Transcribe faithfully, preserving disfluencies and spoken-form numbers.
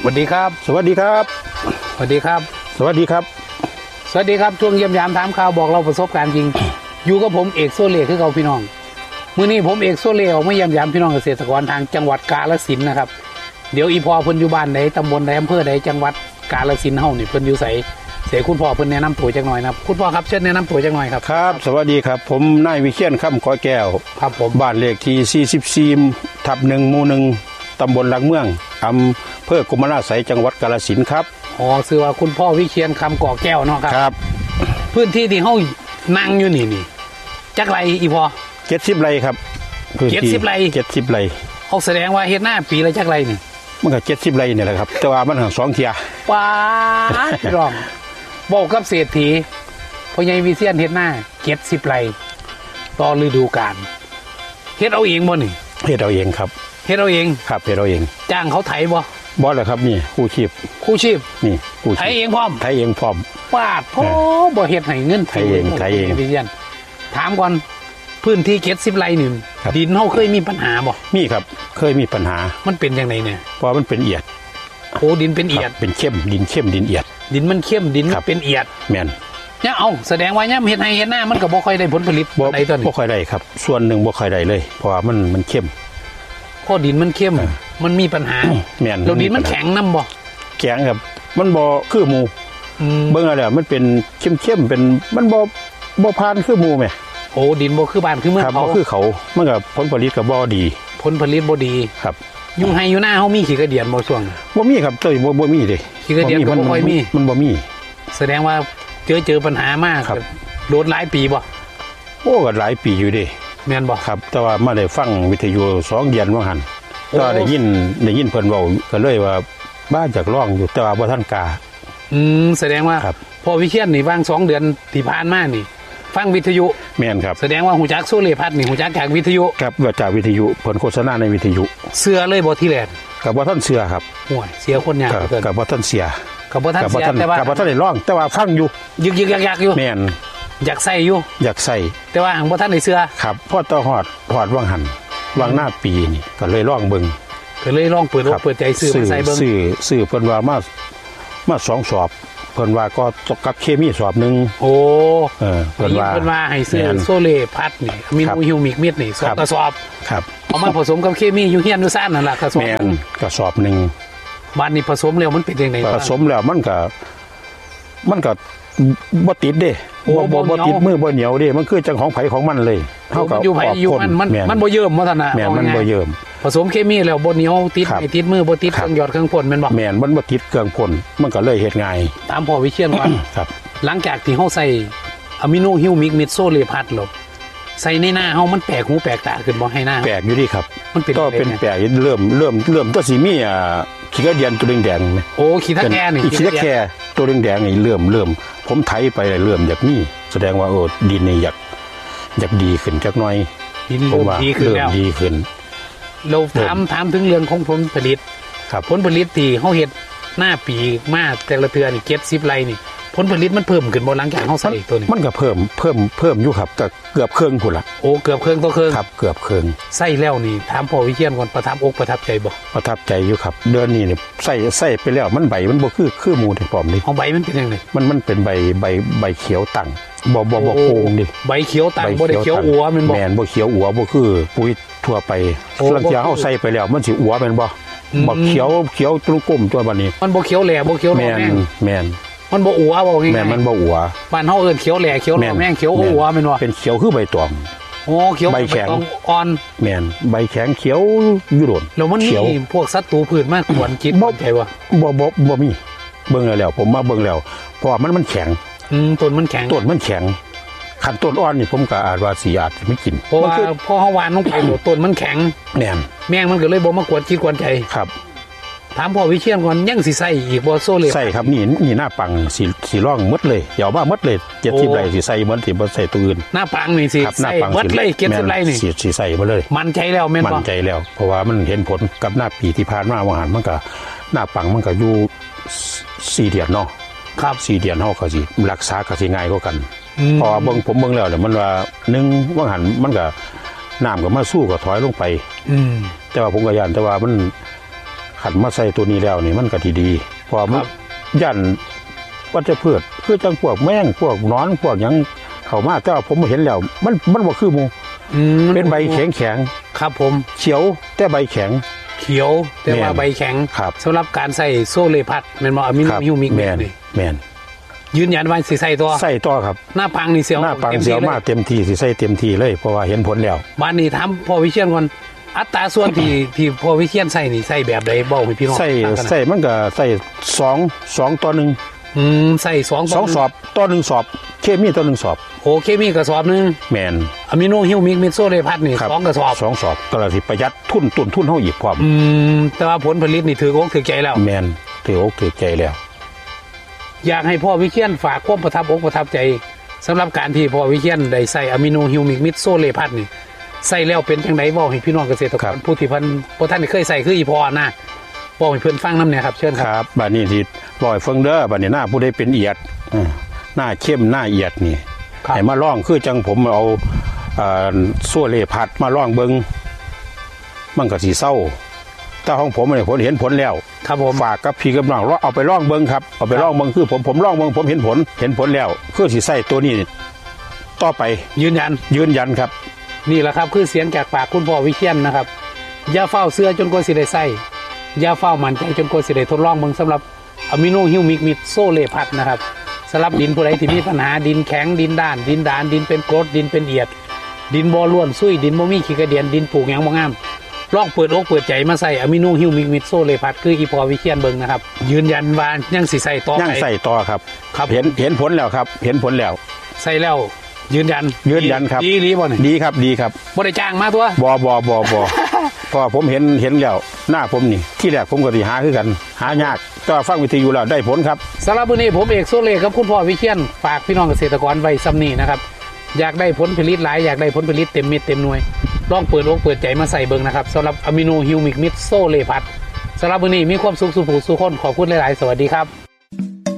สวัสดีครับสวัสดีครับสวัสดีครับสวัสดีครับสวัสดีครับช่วงเยี่ยมยามถามข่าวบอกเราประสบการณ์จริง อยู่กับผมเอกโซเล่คือเขาพี่น้องมื้อนี้ผมเอกโซเล่ออกมาเยี่ยมยามพี่น้องเกษตรกรทางจังหวัดกาฬสินธุ์นะครับเดี๋ยวอีพอเพิ่นอยู่บ้านใดตำบลใดอำเภอใดจังหวัดกาฬสินธุ์เฮานี่เพิ่นอยู่ไสเสียคุณพ่อเพิ่นแนะนำตัวจักหน่อยนะครับคุณพ่อครับเชิญแนะนำตัวจักหน่อยครับครับสวัสดีครับผมนายวิเชียรค่ำขอแก้วครับผมบ้านเลขที่สี่สิบสี่ทับหนึ่งหมู่หนึ่งตำบลหลักเมืองอำเภอกุมารสัยจังหวัดกาฬสินธุ์ครับอ๋อชื่อว่าคุณพ่อวิเชียรคำก่อแก้วเนาะครับครับพื้นที่ที่เฮานั่งอยู่นี่นี่จักไรอีพอเจ็ดสิบไร่ครับเจ็ดสิบไร่เจ็ดสิบไร่เขาแสดงว่าเฮ็ดหน้าปีละจักไรนี่มันก็เจ็ดสิบไร่นี่แหละครับแต่ว่ามันห่างสองเทียป้าดร้องบอกกับเศรษฐีพ่อใหญ่วิเชียรเฮ็ดหน้าเจ็ดสิบไร่ต่อฤดูกาลเฮ็ดเอาเองบ่นี่เฮ็ดเอาเองครับเฮ็ดเอาเองครับเฮ็ดเอาเองจ้างเขาไถบ่บ่แหละครับนี่คู่ชีพคู่ชีพนี่คู่ชีพไถเองพร้อมไถเองพร้อมปาดโธ่บ่เฮ็ดให้เงินไถเองไถเองวิเชียรถามก่อนพื้นที่เจ็ดสิบไร่นี่ดินเฮาเคยมีปัญหาบ่มีครับเคยมีปัญหามันเป็นจังไดเนี่ยเพราะมันเป็นเอียดโอ้ดินเป็นเอียดเป็นเข้มดินเข้มดินเอียดดินมันเข้มดินเป็นเอียดแม่นเนี่ยเอาแสดงว่าย่ำเฮ็ดให้เฮ็ดหน้ามันก็บ่ค่อยได้ผลผลิตใดตัวนี้บ่ค่อยได้ครับส่วนหนึ่งบ่ค่อยได้เลยเพราะว่ามันมันเข้มเพราะดินมันเข้มมันมีปัญหาแม่นแล้วดินมันแข็งนำบ่แข็งครับมันบ่คือหมู่เบิ่งแล้วมันเป็นเข้มๆเป็นมันบ่บ่ผ่านคือหมู่แม่โอ้ดินบ่คือบ้านคือเมืองเขาบ่คือเขามันก็ผลผลิตก็บ่ดีผลผลิตบ่ดีครับอยู่ให้อยู่หน้าเฮามีขี้กระเดียนบ่ช่วงบ่มีครับเต้ยบ่บ่มีเด้ขี้กระเดียนก็บ่ค่อยมีมันบ่มีแสดงว่าเจอเจอปัญหามากโดนหลายปีบ่โอ้ก็หลายปีอยู่เด้แม่นบ่ครับแต่ว่ามาได้ฟังวิทยุสองเดือนว่าหั่นก็ได้ยินได้ยินเพิ่นเว้าก็เลยว่าบ้าจากร้องอยู่แต่ว่าบ่ทันกล้าอืมแสดงว่าพอวิเชียรนี่วางสองเดือนที่ผ่านมานี่ฟังวิทยุแม่นครับแสดงว่าหูจักโซเลพัดนี่หูจักจากวิทยุครับว่าจากวิทยุเพิ่นโฆษณาในวิทยุเสื้อเลยบ่ที่แลนก็บ่ทันเสื้อครับโอ้ยเสียคนยากเกินก็บ่ทันเสียก็บ่ทันเสียแต่ว่าก็บ่ทันได้ร้องแต่ว่าฟังอยู่ยึกๆยักๆอยู่แม่นอยากใส่อยู่อยากใส่แต่ว่าหังบ่ทันได้เสื้อครับพอต่อฮอดฮอดวังหันวังหน้าปีนี่ก็เลยร้องเบิ่งก็เลยลองเปิดอกเปิดใจซื้อมาใส่เบิ่งซื้อซื้อเพิ่นว่ามามาสองสอบเพิ่นว่าก็ตกกับเคมีสอบนึงโอ้เออเพิ่นว่าเพิ่นว่าให้ซื้อโซเลพัดนี่มีนูฮิวมิกมิดนี่สอบกระสอบครับเอามาผสมกับเคมีอยู่เฮียนอยู่ซ่านนั่นล่ะกระสอบแม่นกระสอบนึงบ้านนี้ผสมแล้วมันเป็นจังได๋ผสมแล้วมันก็มันก็บ่ติดเด้บ่บ่บ่ติดมือบ่เหนียวเด้มันคือจังของไผของมันเลยเฮาก็อยู่ไผอยู่มันมันมันบ่เยิ่มว่าซั่นน่ะแม่นมันบ่เยิ่มผสมเคมีแล้วบ่เหนียวติดไม่ติดมือบ่ติดเครื่องหยอดเครื่องพ่นแม่นบ่แม่นมันบ่ติดเครื่องพ่นมันก็เลยเฮ็ดง่ายตามพ่อวิเชียรว่าครับหลังจากที่เฮาใส่อะมิโนฮิวมิกมิดโซเลพัดแล้วใส่ในหน้าเฮามันแปลกหูแปลกตาขึ้นบ่ให้หน้าแปลกอยู่ดิครับมันเป็นก็เป็นแปลกเริ่มเริ่มเริ่มตัวสิมีอ่าขี้กระเดียนตัวแดงๆมั้ยโอ้ขี้ตะแกนี่ขี้ตะแกตัวแดงๆนี่เริ่มเริ่มผมไถไปเริ่มจากนี้แสดงว่าโอ้ดินนี่อยากอยากดีขึ้นจักหน่อยดินเริ่มดีขึ้นแล้วดีขึ้นเราถามถามถึงเรื่องของผลผลิตครับผลผลิตที่เฮาเฮ็ดหน้าปีมาแต่ละเทื่อนี่เจ็ดสิบไร่นี่ผลผลิตมันเพิ่มขึ้นบ่หลังจากเฮาใส่ตัวนี้มันก็เพิ่มเพิ่มเพิ่มอยู่ครับก็เกือบครึ่งพุ่นล่ะโอ้เกือบครึ่งต่อครึ่งครับเกือบครึ่งใส่แล้วนี่ถามพ่อวิเชียรก่อนประทับอกประทับใจบ่ประทับใจอยู่ครับเดือนนี้นี่ใส่ใส่ไปแล้วมันใบมันบ่คือคือหมู่ที่พร้อมนี่ของใบมันเป็นจังได๋มันมันเป็นใบใบใบเขียวตั้งบ่บ่บ่โกงดิใบเขียวตั้งบ่ได้เขียวอัวแม่นบ่แม่นบ่เขียวอัวบ่คือปุ๋ยทั่วไปหลังจากเฮาใส่ไปแล้วมันสิอัวแม่นบ่บ่เขียวเขียวตรงกลมตัวบัดนี้มันบ่เขียวแหล่บ่เขียวแม่นแม่นมันบ่อัวบ่ง่ายๆแม่นมันบ่อัวบ้านเฮาเอิ้นเขียวแหล่เขียวแม่งเขียวอัวแม่นบ่เป็นเขียวคือใบตองโอ้เขียวใบแข็งอ่อนแม่นใบแข็งเขียวอยู่โดนแล้วมันมีพวกศัตรูพืชมากกวนคิดบ่ใช่ว่าบ่บ่บ่มีเบิ่งแล้วผมมาเบิ่งแล้วเพราะว่ามันมันแข็งอืมต้นมันแข็งต้นมันแข็งคันต้นอ่อนนี่ผมก็อาจว่าสิอาจสิไม่กินเพราะว่าพอเฮาหวานลงไปต้นมันแข็งแม่นแม่งมันก็เลยบ่มากวนคิดกวนใจครับถามพ่อวิเชียรก่อนยังสิใส่อีกบ่โซเลใส่ครับนี่นี่หน้าปังสิสิร่องหมดเลยเดี๋ยวว่าหมดเลยเจ็ดสิบไร่สิใส่หมดสิบ่ใส่ตัวอื่นหน้าปังนี่สิใส่หมดเลยเจ็ดสิบไร่นี่สิสิใส่มาเลยมั่นใจแล้วแม่นบ่มั่นใจแล้วเพราะว่ามันเห็นผลกับหน้าปีที่ผ่านมาว่าหันมันก็หน้าปังมันก็อยู่สี่เดือนเนาะครับสี่เดือนเฮาก็สิรักษาก็สิง่ายกว่ากันเพราะว่าเบิ่งผมเบิ่งแล้วเนี่ยมันว่าหนึ่งว่าหันมันก็น้ำก็มาสู้ก็ถอยลงไปแต่ว่าผมก็ย่านแต่ว่ามันคขันมาใส่ตัวนี้แล้วนี่มันก็ทีดีเพอมันยันวัชพืชคือจังพวกแมงพวกนอนพวกหยังเข้ามาแต่ว่าผมเห็นแล้วมันมันบ่คือหมูเป็นใบแข็งแข็งครับผมเขียวแต่ใบแข็งเขียวแต่ว่าใบแข็งครับสำหรับการใส่โซเลพัดแม่นบ่อะมิโนฮิวมิกแมนแมนยืนยันว่าสิใส่ตัวใส่ตัวครับหน้าปังนี่เสียวหน้าปังเสียวมากเต็มที่สิใส่เต็มที่เลยเพราะว่าเห็นผลแล้วบ้านนี้ถามพ่อวิเชียรก่อนอัตราส่วนที่ที่พ่อวิเชียรใส่นี่ใส่แบบใดบอกให้พี่น้องใส่ใส่มันก็ใส่สองสองต่อหนึ่งอืมใส่สองสองสอบต่อหนึ่งสอบเคมีต่อหนึ่งสอบโอเคมีกระสอบนึงแมนอะมิโนฮิวมิกมิโซเลพัดนี่สองกระสอบสองสอบก็เลยสิประหยัดทุนตุนทุนเฮาอีกพร้อมอืมแต่ว่าผลผลิตนี่ถืออกถือใจแล้วแมนถืออกถือใจแล้วอยากให้พ่อวิเชียรฝากความประทับอกประทับใจสำหรับการที่พ่อวิเชียรได้ใส่อะมิโนฮิวมิกมิโซเลพัดนี่ใส่แล้วเป็นจังไดบอกให้พี่น้องเกษตรกรผู้ที่เพิ่นบ่ทันได้เคยใส่คืออีพ่อนะบอกให้เพิ่นฟังนำเนี่ยครับเชิญครับครับบัดนี้สิบ่อยเฟิงเด้อบัดนี้หน้าผู้ใดเป็นเอียดหน้าเข้มหน้าเอียดนี่ให้มาลองคือจังผมเอาเอ่อโซเลพัดมาลองเบิ่งมันก็สิเศร้าแต่ของผมเนี่ยผมเห็นผลแล้วครับผมฝากกับพี่กับน้องเอาไปลองเบิ่งครับเอาไปลองเบิ่งคือผมผมลองเบิ่งผมเห็นผลเห็นผลแล้วคือสิใส่ตัวนี้ต่อไปยืนยันยืนยันครับนี่แหละครับคือเสียงจากปากคุณพ่อวิเชียรนะครับอย่าเฝ้าเสื้อจนกว่าสิได้ใส่อย่าเฝ้ามันใจจนกว่าสิได้ทดลองเบิ่งสำหรับอะมิโนฮิวมิกมิโซเลพัดนะครับสำหรับดินผู้ใดที่มีปัญหาดินแข็งดินด้านดินดานดินเป็นกรดดินเป็นเอียดดินบ่ล้วนซุยดินบ่มีขี้กระเดียนดินปลูกหยังบ่งามลองเปิดอกเปิดใจมาใส่อะมิโนฮิวมิกมิโซเลพัดคืออีพอวิเชียรเบิ่งนะครับยืนยันว่ายังสิใส่ต่อยังใส่ต่อครับครับเห็นเห็นผลแล้วครับเห็นผลแล้วใส่แล้วยืนยันยืนยันครับดีดีบ่นี่ดีครับดีครับบ่ได้จ้างมาตัวบ่บ่บ่บ่เพราะผมเห็นเห็นแล้วหน้าผมนี่ที่แรกผมก็สิหาคือกันหายากก็ฟังวิทยุแล้วได้ผลครับสำหรับวันนี้ผมเอกโซเลครับคุณพ่อวิเชียรฝากพี่น้องเกษตรกรไว้ซ้ำนี้นะครับอยากได้ผลผลิตหลายอยากได้ผลผลิตเต็มเม็ดเต็มหน่วยลองเปิดอกเปิดใจมาใส่เบิ่งนะครับสำหรับอะมิโนฮิวมิกมิโซเลพัดสำหรับวันนี้มีความสุขสุขสุขคนขอบคุณหลายๆสวัสดีครับ